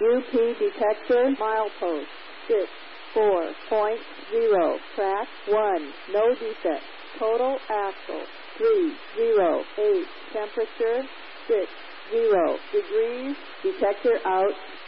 UP detector, milepost 64.0, track 1, no defect. Total axle 308, temperature 60 degrees, detector out.